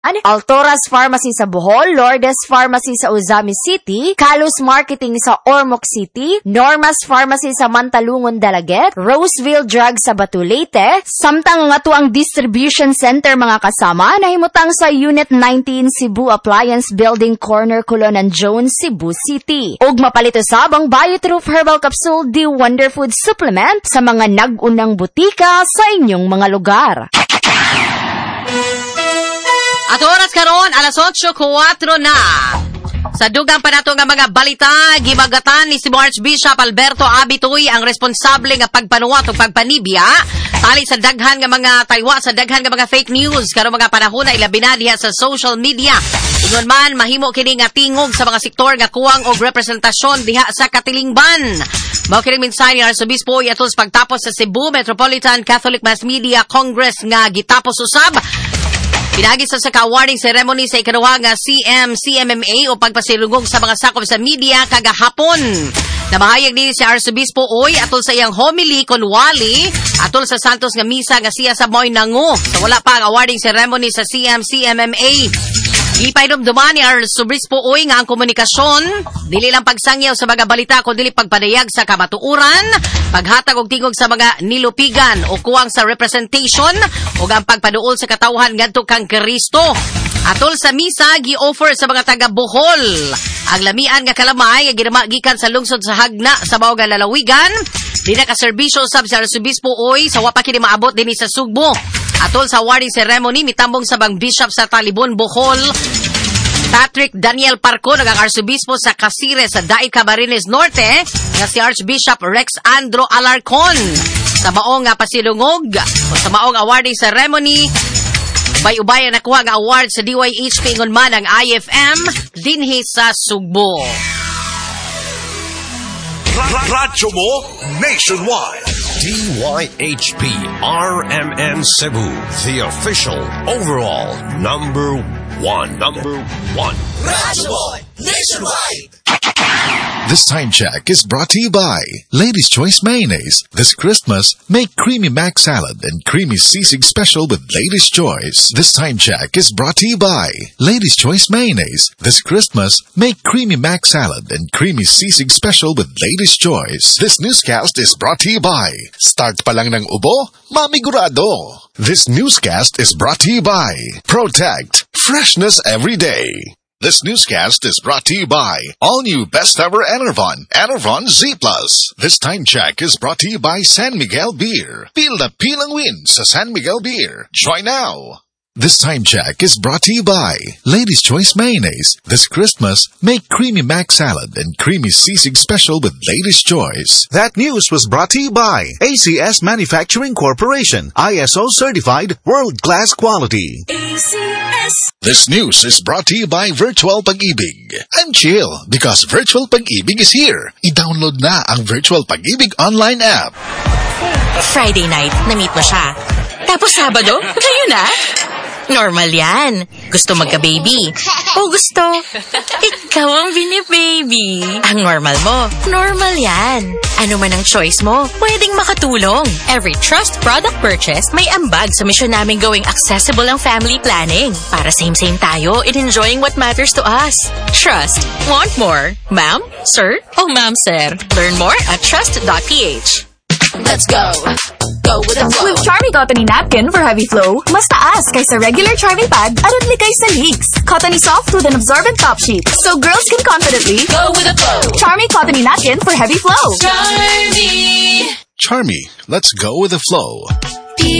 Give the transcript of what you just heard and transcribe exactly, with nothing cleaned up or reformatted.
Altoras Pharmacy sa Bohol, Lourdes Pharmacy sa Uzami City, Kalus Marketing sa Ormoc City, Normas Pharmacy sa Mantalungon, Dalaget, Roseville Drug sa Batu, Leyte, samtang nga to ang distribution center mga kasama na himutang sa Unit nineteen Cebu Appliance Building Corner, Colonan Jones, Cebu City. Ug mapalito sabang Biotroof Herbal Capsule The Wonder Food Supplement sa mga nag-unang butika sa inyong mga lugar. At oras karon alas otso kuwatro na. Sa dugang pa nato nga mga balita, gimagatan ni si Archbishop Alberto Abitoy ang responsable nga pagpanuwat ug pagpanibya tali sa daghan nga mga taywa sa daghan nga mga fake news karon mga panahon na ilabi na diha sa social media. Ingon man mahimo kini nga tingog sa mga sektor nga kuwang og representasyon diha sa katilingban. Mao kini mensahe ni Arsobispo atol sa pagtapos sa Cebu Metropolitan Catholic Mass Media Congress nga gitapos usab. Pinagi sa sa awarding ceremony sa ikaduha nga C M C M M A o pagpasilungog sa mga sakop sa media kagahapon. Namahayag din si Arsobispo Oy atol sa iyang homily kon wali atol sa Santos nga misa nga siya sa moy nangu sa wala pa ang awarding ceremony sa C M C M M A. Ipainomduman ni Arsobispo Oy nga ang komunikasyon dili lang pagsangyaw sa mga balita kundi pagpadayag sa kamatuuran, paghatag og tingog sa mga nilupigan o kuwang sa representation ug ang pagpaduol sa katawhan ngadto kang Kristo. Atol sa misa gi-offer sa mga taga Bohol ang lamian nga kalamay nga ginama gikan sa lungsod sa Hagna sa mao nga lalawigan. Di na ka serbisyo usab si Arsobispo Oy sa wa pa kini maabot dinhi sa Sugbo. Atol sa awarding ceremony mitambong sa bang bishop sa Talibon, Bohol, Patrick Daniel Parco, nagang Arsobispo sa Casire sa Daig Camarines Norte, nga si Archbishop Rex Andro Alarcon. Sa maong nga pasilungog o sa maong awarding ceremony, ubay-ubay ang nakuha nga award sa D Y H P ingon man ang I F M dinhi sa Sugbo. Radyo mo nationwide. D Y H P R M N Cebu, the official overall number one. Number one. Radyo mo nationwide. This time check is brought to you by Ladies' Choice Mayonnaise. This Christmas, make Creamy Mac Salad and Creamy Sisig Special with Ladies' Choice. This time check is brought to you by Ladies' Choice Mayonnaise. This Christmas, make Creamy Mac Salad and Creamy Sisig Special with Ladies' Choice. This newscast is brought to you by Start pa lang ng ubo, mamigurado. This newscast is brought to you by Protect, freshness every day. This newscast is brought to you by all-new Best Ever Enervon, Enervon Z Plus. This time check is brought to you by San Miguel Beer. Feel the pilang win sa San Miguel Beer. Try now. This time check is brought to you by Ladies' Choice Mayonnaise. This Christmas, make Creamy Mac Salad and Creamy Sisig Special with Ladies' Choice. That news was brought to you by A C S Manufacturing Corporation, I S O certified, world-class quality. A C S. This news is brought to you by Virtual Pag-ibig. I'm chill because Virtual Pag-ibig is here. I-download na ang Virtual Pag-ibig online app. Friday night, na-meet mo siya. Tapos Sabado, kayo na? Normal yan. Gusto magka-baby. O gusto, ikaw ang bini-baby. Ang normal mo, normal yan. Ano man ang choice mo, pwedeng makatulong. Every Trust product purchase, may ambag sa misyon namin gawing accessible ang family planning. Para same-same tayo in enjoying what matters to us. Trust. Want more? Ma'am? Sir? O ma'am, sir? Learn more at trust dot p h. Let's go. Go with the flow. With Charmy Cottony Napkin for heavy flow, mas taas kaysa regular Charmy Pad aron likay sa leaks. Cottony soft with an absorbent top sheet, so girls can confidently Go with the flow. Charmy Cottony Napkin for heavy flow. Charmy. Charmy, let's go with the flow.